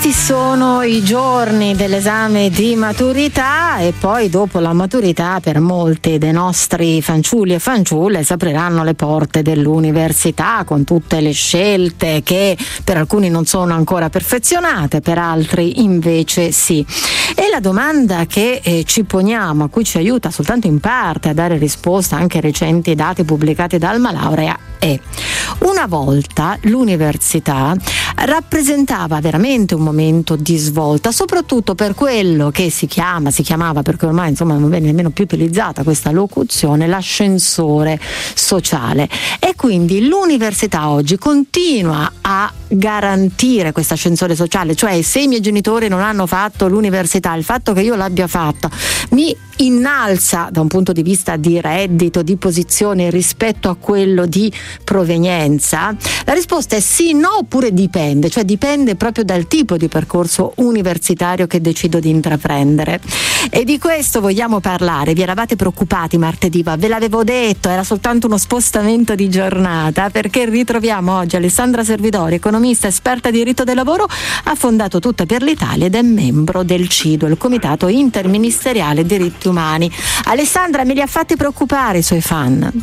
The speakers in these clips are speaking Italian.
Questi sono i giorni dell'esame di maturità e poi dopo la maturità per molti dei nostri fanciulli e fanciulle si apriranno le porte dell'università con tutte le scelte che per alcuni non sono ancora perfezionate, per altri invece sì. E la domanda che ci poniamo, a cui ci aiuta soltanto in parte a dare risposta anche ai recenti dati pubblicati da Almalaurea, è: una volta l'università rappresentava veramente un momento di svolta, soprattutto per quello che si chiamava, perché ormai insomma non viene nemmeno più utilizzata questa locuzione, l'ascensore sociale. E quindi l'università oggi continua a garantire questo ascensore sociale, cioè se i miei genitori non hanno fatto l'università, il fatto che io l'abbia fatta mi innalza da un punto di vista di reddito, di posizione rispetto a quello di provenienza? La risposta è sì, no, oppure dipende, cioè dipende proprio dal tipo di percorso universitario che decido di intraprendere. E di questo vogliamo parlare. Vi eravate preoccupati martedì, ma ve l'avevo detto, era soltanto uno spostamento di giornata, perché ritroviamo oggi Alessandra Servidori, economista, esperta di diritto del lavoro, ha fondato Tutta per l'Italia ed è membro del CIDO, il Comitato Interministeriale Diritti Umani. Alessandra, me li ha fatti preoccupare i suoi fan?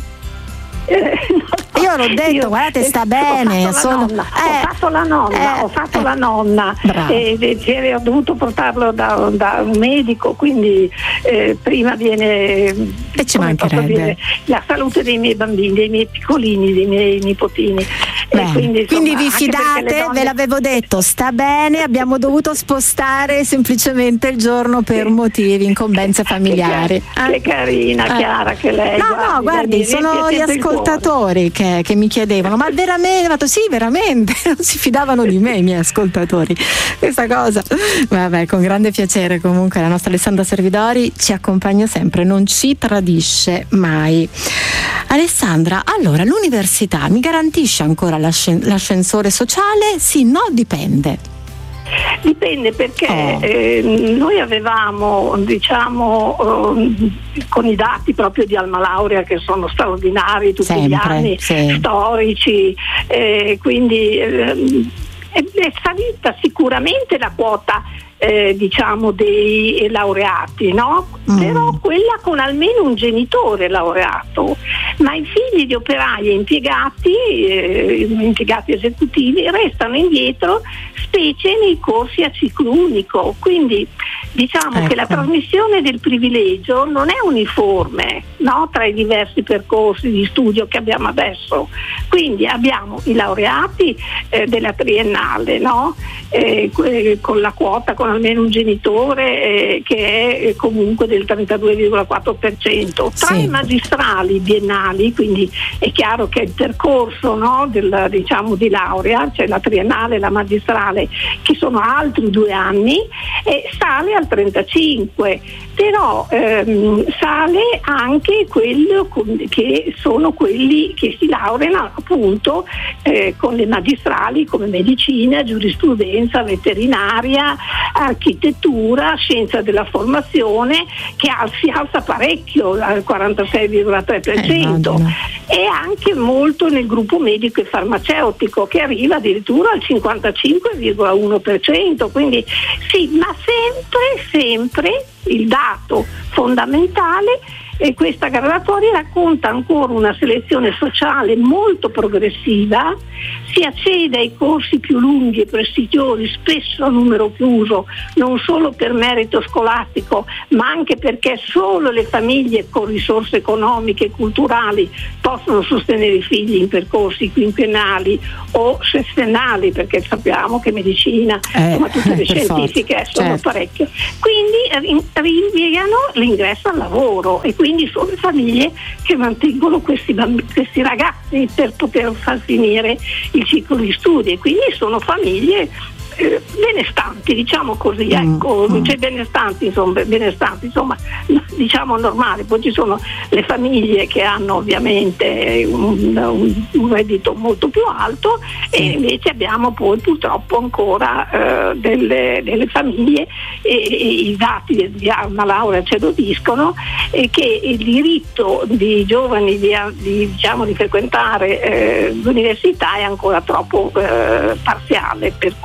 Io l'ho detto, guardate, sta bene. Ho fatto la nonna e ho dovuto portarlo da un medico, quindi prima viene, e ci mancherebbe, la salute dei miei bambini, dei miei piccolini, dei miei nipotini. Quindi vi fidate, ve l'avevo detto, sta bene, abbiamo dovuto spostare semplicemente il giorno per motivi, incombenze familiari. Che carina Chiara che lei. Guardi, sono gli ascoltatori che mi chiedevano, ma veramente? Sì, veramente, non si fidavano di me i miei ascoltatori. Questa cosa, vabbè, con grande piacere. Comunque la nostra Alessandra Servidori ci accompagna sempre, non ci tradisce mai. Alessandra, allora l'università mi garantisce ancora l'ascensore sociale? Sì, no, dipende. Dipende perché noi avevamo, con i dati proprio di Almalaurea che sono straordinari tutti gli anni, storici, quindi è salita sicuramente la quota dei laureati, no? Però quella con almeno un genitore laureato, ma i figli di operai e impiegati esecutivi restano indietro, specie nei corsi a ciclo unico, quindi che la trasmissione del privilegio non è uniforme, no? Tra i diversi percorsi di studio che abbiamo adesso. Quindi abbiamo i laureati della triennale, no? Con la quota con almeno un genitore che è comunque del 32,4%. Tra i magistrali biennali, quindi è chiaro che il percorso, no, di laurea, cioè la triennale e la magistrale, che sono altri 2 anni, sale al 35%, però sale anche quello che sono quelli che si laureano appunto con le magistrali come medicina, giurisprudenza, veterinaria, architettura, scienza della formazione, che si alza parecchio al 46,3%, e anche molto nel gruppo medico e farmaceutico che arriva addirittura al 55,1%, quindi sì, ma sempre il dato fondamentale. E questa graduatoria racconta ancora una selezione sociale molto progressiva, si accede ai corsi più lunghi e prestigiosi, spesso a numero chiuso, non solo per merito scolastico, ma anche perché solo le famiglie con risorse economiche e culturali possono sostenere i figli in percorsi quinquennali o sessennali, perché sappiamo che medicina, insomma tutte le scientifiche sono parecchie. Quindi rinviano l'ingresso al lavoro, e quindi sono le famiglie che mantengono questi ragazzi per poter far finire il ciclo di studi, e quindi sono famiglie benestanti, diciamo così, cioè benestanti, insomma, diciamo normali. Poi ci sono le famiglie che hanno ovviamente un reddito molto più alto, e invece abbiamo poi purtroppo ancora delle famiglie, e i dati di Almalaurea ce lo dicono, che il diritto di giovani di frequentare l'università è ancora troppo parziale, per cui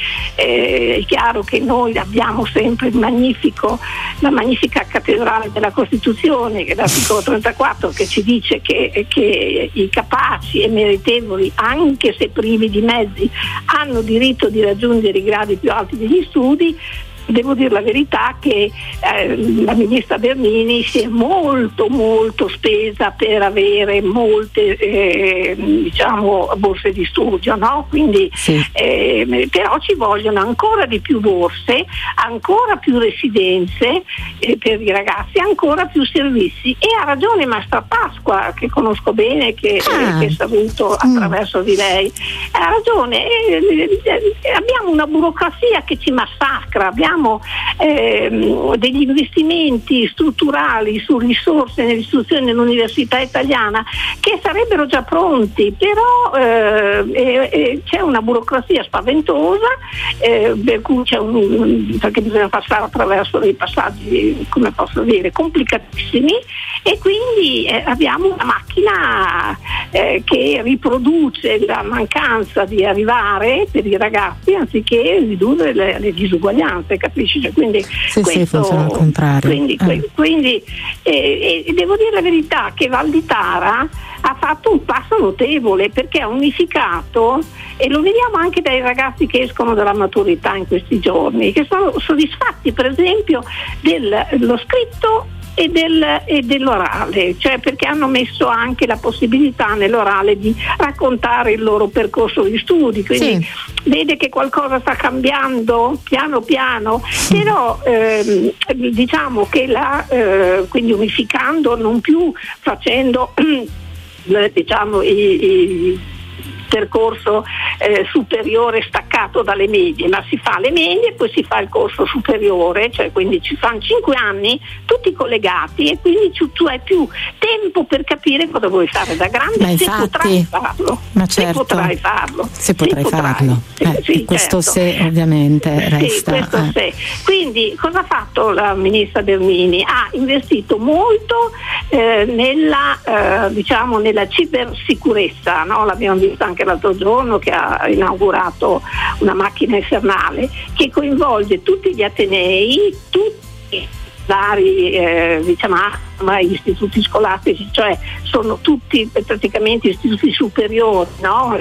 è chiaro che noi abbiamo sempre la magnifica cattedrale della Costituzione, che è l'articolo 34, che ci dice che i capaci e meritevoli, anche se privi di mezzi, hanno diritto di raggiungere i gradi più alti degli studi. Devo dire la verità che la ministra Bernini si è molto spesa per avere molte borse di studio, no? Quindi sì. Però ci vogliono ancora di più borse, ancora più residenze per i ragazzi, ancora più servizi. E ha ragione Mastrapasqua, che conosco bene, che saluto attraverso di lei, ha ragione. Abbiamo una burocrazia che ci massacra, abbiamo degli investimenti strutturali su risorse nell'istruzione dell'università italiana che sarebbero già pronti, però c'è una burocrazia spaventosa, per cui perché bisogna passare attraverso dei passaggi, come posso dire, complicatissimi, e quindi abbiamo una macchina che riproduce la mancanza di arrivare per i ragazzi anziché ridurre le disuguaglianze, capisci? Cioè, quindi sì, funziona al contrario. Quindi devo dire la verità che Valditara ha fatto un passo notevole, perché ha unificato, e lo vediamo anche dai ragazzi che escono dalla maturità in questi giorni, che sono soddisfatti per esempio dello scritto e dell'orale, cioè perché hanno messo anche la possibilità nell'orale di raccontare il loro percorso di studi, quindi vede che qualcosa sta cambiando piano piano, però diciamo che quindi unificando, non più facendo diciamo il percorso superiore staccato dalle medie, ma si fa le medie e poi si fa il corso superiore, cioè quindi ci fanno 5 anni tutti collegati, e quindi tu hai più tempo per capire cosa vuoi fare da grande. Se potrai farlo, ma certo, se potrai farlo. Questo certo. Se ovviamente resta. Sì, questo se. Quindi cosa ha fatto la ministra Bernini? Ha investito molto nella cibersicurezza, no? L'abbiamo visto anche l'altro giorno che ha inaugurato una macchina infernale che coinvolge tutti gli atenei, tutti vari istituti scolastici, cioè sono tutti praticamente istituti superiori, no?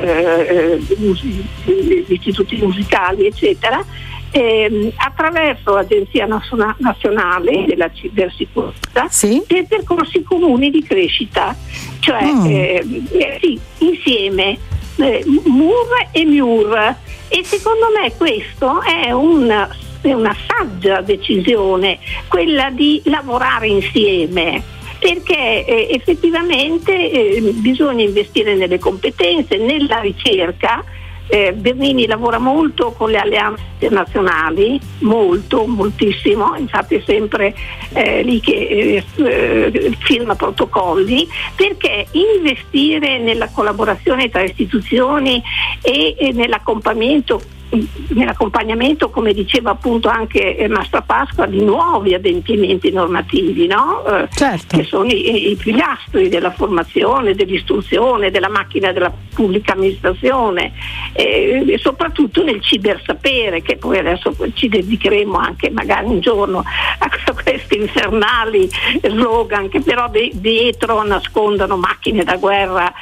Istituti musicali eccetera, attraverso l'Agenzia Nazionale della Cibersicurezza, dei percorsi comuni di crescita, cioè insieme MUR e MIUR, e secondo me questo è una saggia decisione, quella di lavorare insieme, perché effettivamente bisogna investire nelle competenze, nella ricerca. Bernini lavora molto con le alleanze internazionali, moltissimo, infatti è sempre lì che firma protocolli, perché investire nella collaborazione tra istituzioni e nell'accompagnamento, come diceva appunto anche Mastrapasqua, di nuovi adempimenti normativi, no? Certo. Che sono i pilastri della formazione, dell'istruzione, della macchina della pubblica amministrazione, e soprattutto nel cibersapere, che poi adesso ci dedicheremo anche magari un giorno a questi infernali slogan che però dietro nascondono macchine da guerra,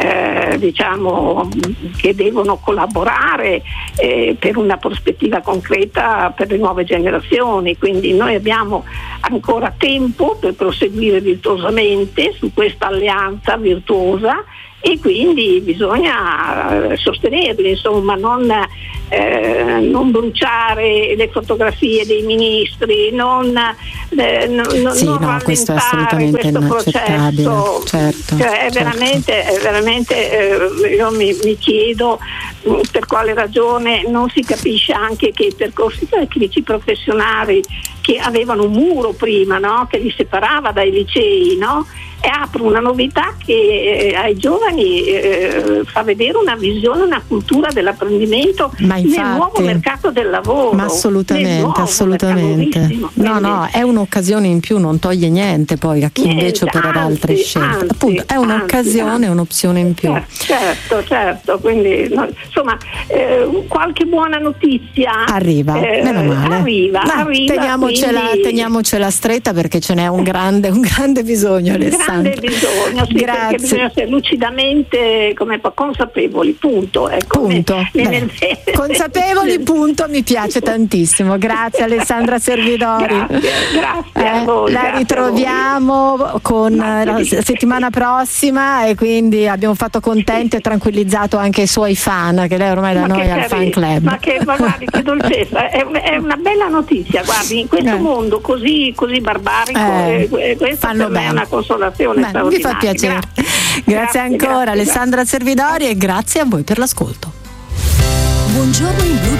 che devono collaborare per una prospettiva concreta per le nuove generazioni. Quindi noi abbiamo ancora tempo per proseguire virtuosamente su questa alleanza virtuosa, e quindi bisogna sostenerli, insomma, non bruciare le fotografie dei ministri, non rallentare questo è assolutamente questo processo. Certo, cioè, è veramente io mi chiedo per quale ragione non si capisce anche che i percorsi tecnici professionali, che avevano un muro prima, no? Che li separava dai licei, no? apre una novità che ai giovani fa vedere una visione, una cultura dell'apprendimento nel nuovo mercato del lavoro. Ma assolutamente. No, è un'occasione in più, non toglie niente poi a chi invece opererà altre scelte. Appunto, è un'occasione, un'opzione in più. Certo, quindi insomma qualche buona notizia arriva, meno male. Arriva. Teniamocela stretta, perché ce n'è un grande bisogno, Alessandra. Grande bisogno, sì, perché bisogna essere lucidamente consapevoli, punto. Consapevoli, punto, mi piace tantissimo. Grazie Alessandra Servidori. Grazie a voi. La ritroviamo con la settimana prossima, e quindi abbiamo fatto contento e tranquillizzato anche i suoi fan, che lei ormai da noi al fan club. Ma guardi, che dolcezza, è una bella notizia, guardi, in questo mondo così barbarico, questa per me è una consolazione. Mi fa piacere. Grazie ancora Alessandra Servidori, e grazie a voi per l'ascolto. Buongiorno in Blu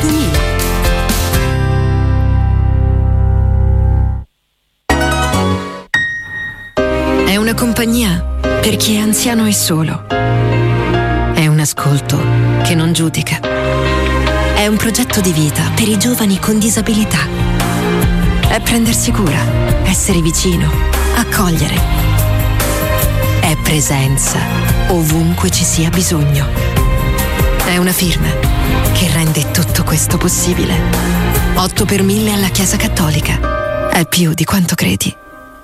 2000. È una compagnia per chi è anziano e solo. È un ascolto che non giudica. È un progetto di vita per i giovani con disabilità. È prendersi cura, essere vicino, accogliere. È presenza ovunque ci sia bisogno. È una firma che rende tutto questo possibile. 8 per 1000 alla Chiesa Cattolica. È più di quanto credi.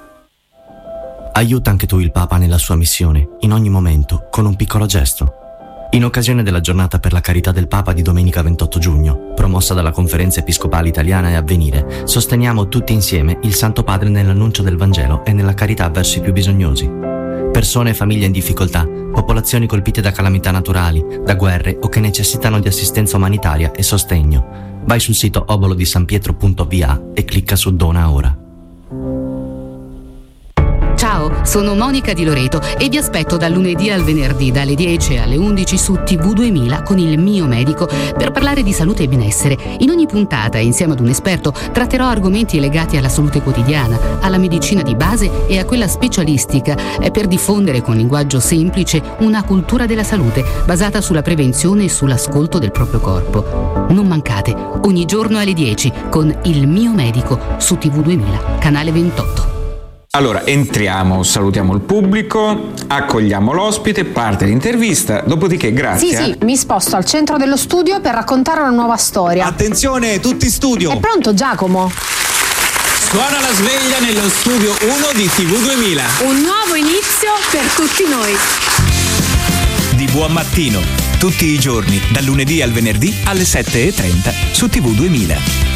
Aiuta anche tu il Papa nella sua missione, in ogni momento, con un piccolo gesto. In occasione della giornata per la carità del Papa di domenica 28 giugno, promossa dalla Conferenza Episcopale Italiana e Avvenire, sosteniamo tutti insieme il Santo Padre nell'annuncio del Vangelo e nella carità verso i più bisognosi. Persone e famiglie in difficoltà, popolazioni colpite da calamità naturali, da guerre o che necessitano di assistenza umanitaria e sostegno. Vai sul sito obolodisanpietro.va e clicca su Dona ora. Ciao, sono Monica Di Loreto e vi aspetto dal lunedì al venerdì dalle 10 alle 11 su TV 2000 con il mio medico per parlare di salute e benessere. In ogni puntata, insieme ad un esperto, tratterò argomenti legati alla salute quotidiana, alla medicina di base e a quella specialistica, per diffondere con linguaggio semplice una cultura della salute basata sulla prevenzione e sull'ascolto del proprio corpo. Non mancate, ogni giorno alle 10 con il mio medico su TV 2000, canale 28. Allora, entriamo, salutiamo il pubblico, accogliamo l'ospite, parte l'intervista, dopodiché grazie. Sì, mi sposto al centro dello studio per raccontare una nuova storia. Attenzione, tutti in studio. È pronto Giacomo? Suona la sveglia nello studio 1 di TV 2000. Un nuovo inizio per tutti noi. Di buon mattino, tutti i giorni, dal lunedì al venerdì alle 7:30 su TV 2000.